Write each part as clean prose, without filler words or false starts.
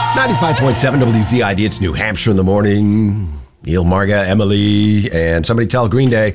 95.7 WZID, it's New Hampshire in the morning. Neil, Marga, Emily, and somebody tell Green Day.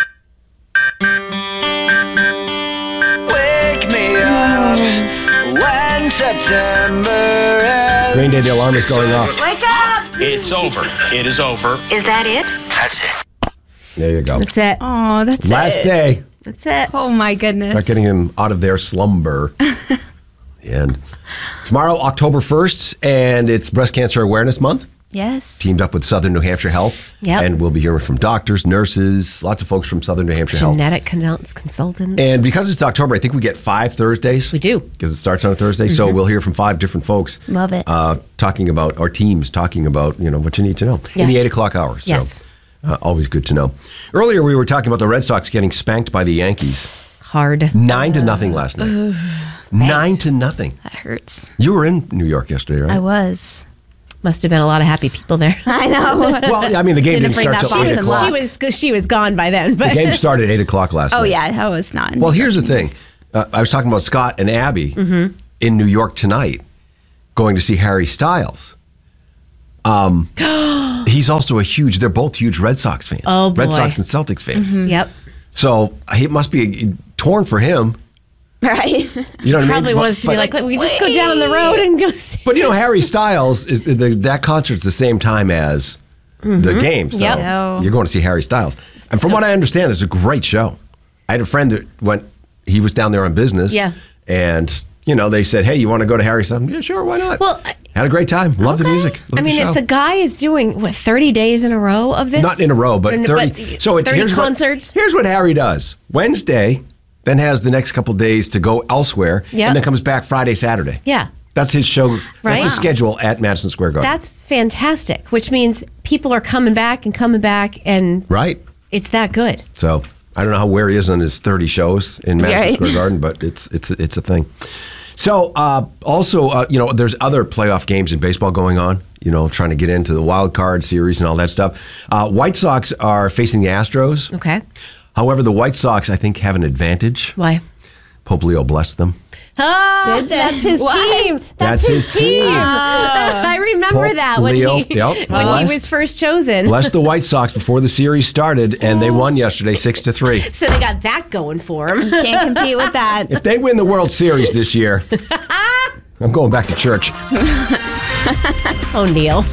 Wake me up when September ends. Green Day, the alarm is going off. Wake up! It's over. It is over. Is that it? That's it. There you go. That's it. Oh, that's Last it. day. That's it. Oh, my goodness. Start getting him out of their slumber. And tomorrow, October 1st, and it's Breast Cancer Awareness Month. Yes. Teamed up with Southern New Hampshire Health. Yep. And we'll be hearing from doctors, nurses, lots of folks from Southern New Hampshire Health. Genetic consultants. And because it's October, I think we get 5 Thursdays. We do. Because it starts on a Thursday. So we'll hear from 5 different folks. Love it. Talking about, our teams talking about, what you need to know in the 8 o'clock hour. So, Yes. always good to know. Earlier, we were talking about the Red Sox getting spanked by the Yankees. Hard. 9-0 last night. 9-0. That hurts. You were in New York yesterday, right? I was. Must have been a lot of happy people there. I know. Well, I mean, the game didn't bring start that till 8 box o'clock. She was gone by then. The But game started at 8 o'clock last night. Oh, yeah. I was not. Well, here's the thing. I was talking about Scott and Abby in New York tonight going to see Harry Styles. He's also they're both huge Red Sox fans. Oh, boy. Red Sox and Celtics fans. Yep. So it must be torn for him. Right. You know what Probably I mean? wants to be like, we just go down the road and go see. But Harry Styles, that concert's the same time as the game. So Yep. you're going to see Harry Styles. And from what I understand, it's a great show. I had a friend that he was down there on business. Yeah. And, they said, hey, you want to go to Harry Styles? Yeah, sure, why not? Well, had a great time. Love the music. Love the show. if the guy is doing, 30 days in a row of this? Not in a row, but 30. So 30 concerts? Here's what Harry does. Wednesday, then has the next couple days to go elsewhere, Yep. and then comes back Friday, Saturday. Yeah. That's his show. Right. That's his schedule at Madison Square Garden. That's fantastic, which means people are coming back, and right. it's that good. So I don't know where he is on his 30 shows in Madison Right. Square Garden, but it's a thing. So also, there's other playoff games in baseball going on. Trying to get into the wild card series and all that stuff. White Sox are facing the Astros. Okay. However, the White Sox, I think, have an advantage. Why? Pope Leo blessed them. Oh, Did they? that's his What? team. That's his team. I remember Pope that when Leo, he yep, when he blessed. was first chosen. Blessed the White Sox before the series started, and they won yesterday 6-3. So they got that going for him. Can't compete with that. If they win the World Series this year, I'm going back to church. Oh, Neil.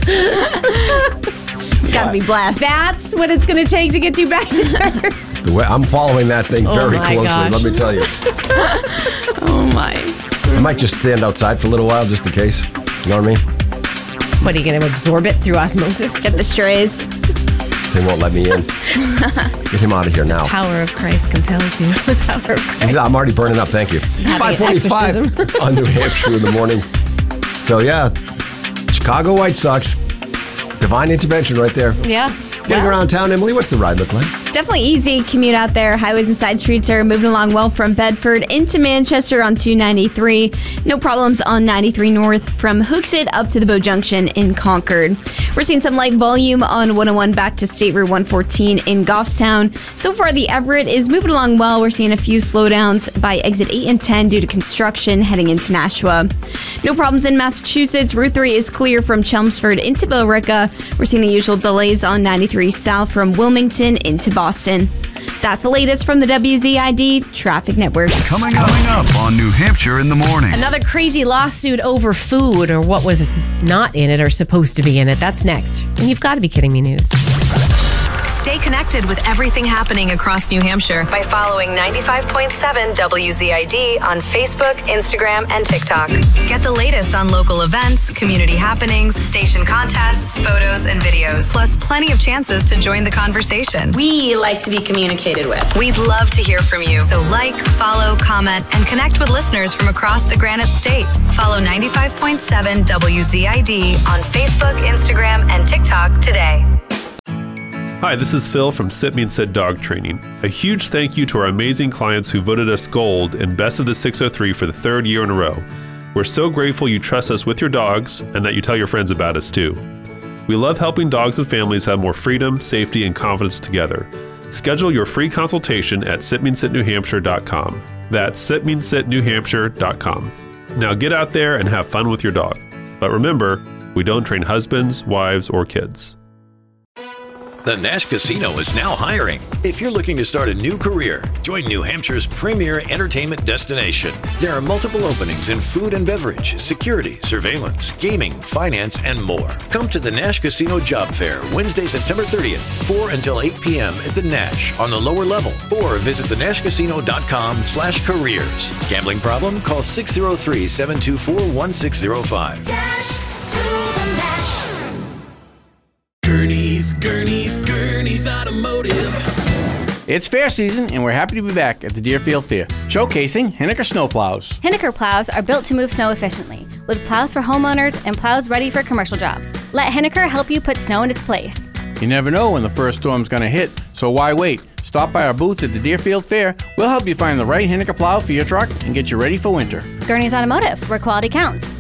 Gotta be blessed. That's what it's going to take to get you back to church. I'm following that thing very my closely, gosh. let me tell you. Oh, my. I might just stand outside for a little while just in case. You know what I mean? What, are you going to absorb it through osmosis? Get the strays. They won't let me in. Get him out of here now. Power of Christ compels you. The power of Christ. I'm already burning up, thank you. Having an 5:45 on New Hampshire in the morning. So, yeah, Chicago White Sox. Divine intervention right there. Yeah. Getting around town, Emily, what's the ride look like? Definitely easy commute out there. Highways and side streets are moving along well from Bedford into Manchester on 293. No problems on 93 North from Hooksett up to the Bow Junction in Concord. We're seeing some light volume on 101 back to State Route 114 in Goffstown. So far, the Everett is moving along well. We're seeing a few slowdowns by exit 8 and 10 due to construction heading into Nashua. No problems in Massachusetts. Route 3 is clear from Chelmsford into Billerica. We're seeing the usual delays on 93 south from Wilmington into Boston. That's the latest from the WZID Traffic Network. Coming up on New Hampshire in the morning. Another crazy lawsuit over food or what was not in it or supposed to be in it. That's next. And you've got to be kidding me news. Stay connected with everything happening across New Hampshire by following 95.7 WZID on Facebook, Instagram, and TikTok. Get the latest on local events, community happenings, station contests, photos, and videos, plus plenty of chances to join the conversation. We like to be communicated with. We'd love to hear from you. So follow, comment, and connect with listeners from across the Granite State. Follow 95.7 WZID on Facebook, Instagram, and TikTok today. Hi, this is Phil from Sit Me and Sit Dog Training. A huge thank you to our amazing clients who voted us gold and best of the 603 for the third year in a row. We're so grateful you trust us with your dogs and that you tell your friends about us too. We love helping dogs and families have more freedom, safety, and confidence together. Schedule your free consultation at sitmeansitnewhampshire.com. That's sitmeansitnewhampshire.com. Now get out there and have fun with your dog. But remember, we don't train husbands, wives, or kids. The Nash Casino is now hiring. If you're looking to start a new career, join New Hampshire's premier entertainment destination. There are multiple openings in food and beverage, security, surveillance, gaming, finance, and more. Come to the Nash Casino Job Fair Wednesday, September 30th, 4 until 8 p.m. at the Nash on the lower level, or visit thenashcasino.com/careers. Gambling problem? Call 603-724-1605. Dash to the Nash. Gurney's Automotive. It's fair season, and we're happy to be back at the Deerfield Fair, showcasing Henniker snowplows. Henniker plows are built to move snow efficiently, with plows for homeowners and plows ready for commercial jobs. Let Henniker help you put snow in its place. You never know when the first storm's going to hit, so why wait? Stop by our booth at the Deerfield Fair. We'll help you find the right Henniker plow for your truck and get you ready for winter. Gurney's Automotive, where quality counts.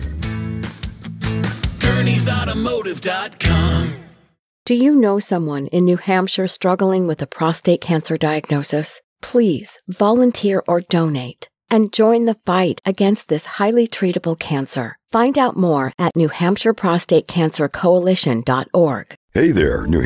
Gurney'sAutomotive.com. Do you know someone in New Hampshire struggling with a prostate cancer diagnosis? Please volunteer or donate and join the fight against this highly treatable cancer. Find out more at NewHampshireProstateCancerCoalition.org. Hey there, New